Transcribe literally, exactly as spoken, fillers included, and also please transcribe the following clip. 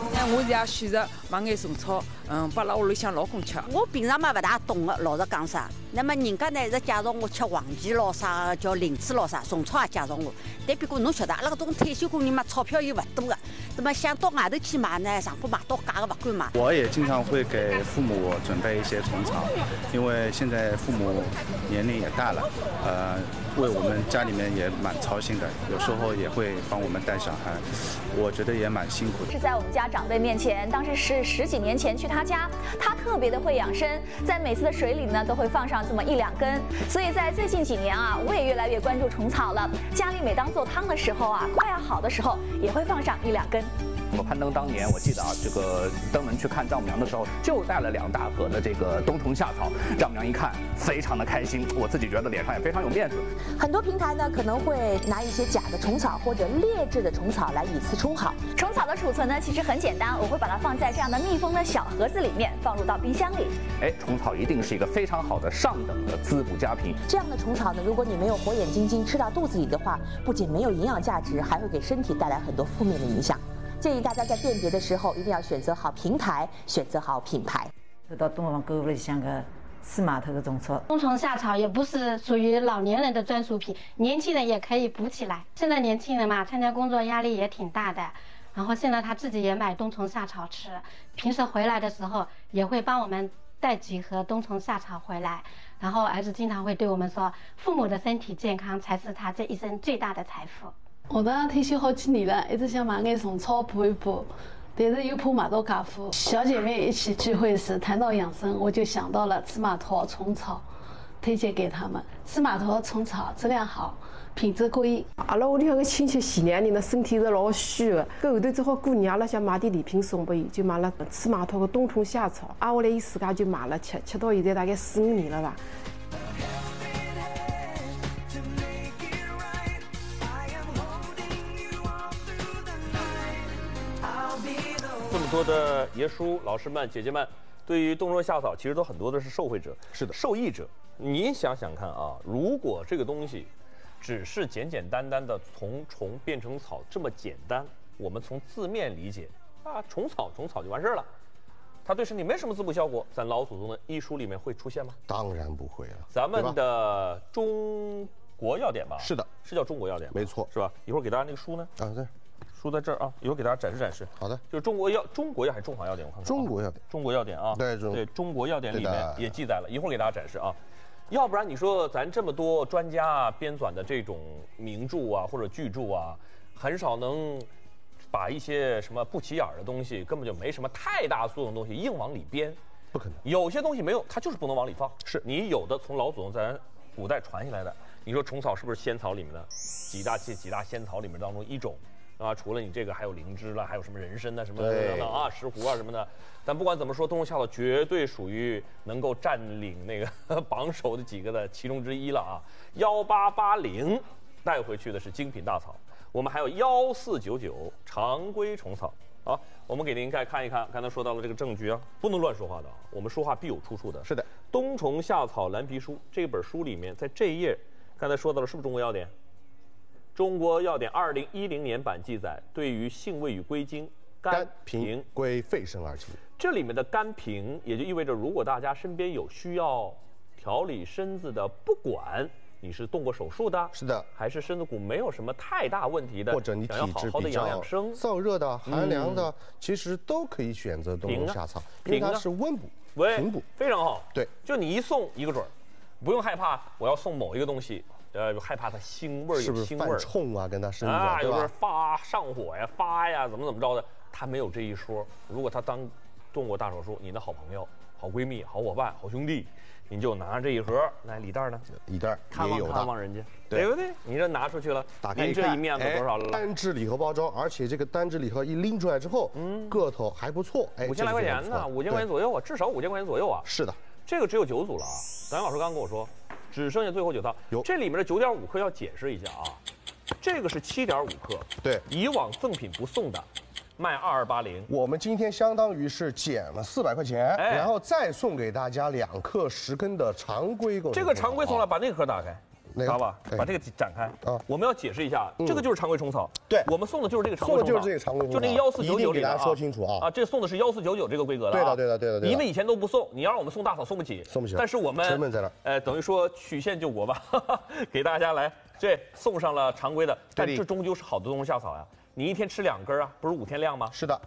那我也选择买眼虫草，嗯，拨辣屋里向老公吃。 我平常嘛不大懂的，老实讲啥。那么人家呢是介绍我吃黄芪咯啥，叫灵芝咯啥，虫草也介绍我。但不过侬晓得，阿拉搿种退休工人嘛，钞票又勿多个，那么想到外头去买呢，上铺买到价个勿敢买。 我也经常会给父母准备一些虫草，因为现在父母年龄也大了，呃，为我们家里面也蛮操心的，有时候也会帮我们带小孩，我觉得也蛮辛苦的。 是在我们家长辈面前，当时是十几年前去他家，他特别的会养生，在每次的水里呢都会放上这么一两根，所以在最近几年啊，我也越来越关注虫草了。家里每当做汤的时候啊，快要好的时候，也会放上一两根。 我攀登当年，我记得啊，这个登门去看丈母娘的时候，就带了两大盒的这个冬虫夏草。丈母娘一看，非常的开心，我自己觉得脸上也非常有面子。 很多平台呢可能会拿一些假的虫草或者劣质的虫草来以次充好。 虫草的储存呢其实很简单，我会把它放在这样的密封的小盒子里面，放入到冰箱里。 哎，虫草一定是一个非常好的上等的滋补佳品。 这样的虫草呢，如果你没有火眼金睛吃到肚子里的话，不仅没有营养价值，还会给身体带来很多负面的影响。建议大家在辨别的时候，一定要选择好平台，选择好品牌。 到东方购物里像个四码头的种草， 冬虫夏草也不是属于老年人的专属品，年轻人也可以补起来。现在年轻人嘛，参加工作压力也挺大的，然后现在他自己也买冬虫夏草吃，平时回来的时候也会帮我们带几盒冬虫夏草回来。然后儿子经常会对我们说，父母的身体健康才是他这一生最大的财富。 我当退休好几年了，一直想买眼虫草补一补，但是又怕买到假货。小姐妹一起聚会时谈到养生，我就想到了赤马桃虫草，推荐给他们。赤马桃虫草质量好，品质过硬。 阿拉屋里向个亲戚前两年的身体是老虚的，搿后头只好过年，阿拉想买点礼品送拨伊，就买了赤马桃个冬虫夏草。挨下来伊自家就买了吃，吃到现在大概四五年了吧。 这么多的爷叔、老师们、姐姐们，对于冬虫夏草，其实都很多的是受惠者， 是的， 受益者。你想想看啊，如果这个东西只是简简单单的从虫变成草这么简单，我们从字面理解啊，虫草虫草就完事儿了，它对身体没什么滋补效果，咱老祖宗的医书里面会出现吗？ 当然不会了。 咱们的中国药典吧？ 是的， 是叫中国药典， 没错， 是吧？一会儿给大家那个书呢？ 啊，对。 书在这儿啊，一会儿给大家展示展示。 好的， 就是中国药，中国药还是中华药典？我看看、啊。 中国药典， 中国药典啊， 对对，中国药典里面也记载了，一会儿给大家展示啊。要不然你说咱这么多专家啊编纂的这种名著啊或者巨著啊，很少能把一些什么不起眼的东西，根本就没什么太大作用的东西硬往里编， 不可能。 有些东西没有，它就是不能往里放。 是你有的从老祖宗咱古代传下来的，你说虫草是不是仙草里面的几大几几大仙草里面当中一种？啊，除了你这个，还有灵芝了，还有什么人参啊，什么等等啊，石斛啊什么的。但不管怎么说，冬虫夏草绝对属于能够占领那个榜首的几个的其中之一了啊。幺八八零带回去的是精品大草，我们还有幺四九九常规虫草。好，我们给您再看一看，刚才说到了这个证据啊，不能乱说话的啊，我们说话必有出处的。 是的， 冬虫夏草蓝皮书这本书里面，在这一页，刚才说到了是不是中国药典？中国药典二零一零年版记载，对于性味与归经， 肝平归肺肾二经。 这里面的肝平，也就意味着，如果大家身边有需要调理身子的，不管你是动过手术的， 是的， 还是身子骨没有什么太大问题的， 或者你体质比较燥热的、寒凉的，其实都可以选择冬虫夏草，因为它是温补、平补， 非常好。 对， 就你一送一个准儿，不用害怕我要送某一个东西。呃，害怕它腥味儿有腥味儿， 冲啊，跟它身子啊， 对吧？ 有点发上火呀、发呀，怎么怎么着的，它没有这一说。如果他当动过大手术，你的好朋友、好闺蜜、好伙伴、好兄弟，你就拿着这一盒来礼袋呢， 礼袋看望看望人家，对不对？你这拿出去了， 打开一看，这一面子多少了？ 单支礼盒包装，而且这个单支礼盒一拎出来之后，嗯，个头还不错，哎， 五千来块钱呢，五千块钱左右啊，至少五千块钱左右啊。 是的， 这个只有九组了啊。咱老师刚跟我说。只剩下最后九套，这里面的九点五克要解释一下啊，这个是七点五克， 对， 以往赠品不送的，卖二二八零， 我们今天相当于是减了四百块钱，哎、然后再送给大家两克十根的常规购。 这个常规送来，把那个盒打开， 哪个？ 好吧，把这个展开啊。我们要解释一下，这个就是常规虫草。 对， 我们送的就是这个常规虫草， 送的就是这个常规虫草， 就那个幺四九九里给大家说清楚啊。 啊，这送的是幺四九九这个规格的。 对的，对的，对的。 你们以前都不送，你要让我们送大草送不起， 送不起。 但是我们成本在哪？ 呃，等于说曲线救国吧，给大家来这送上了常规的，但这终究是好的冬虫夏草呀。你一天吃两根啊，不是五天量吗？ 是的。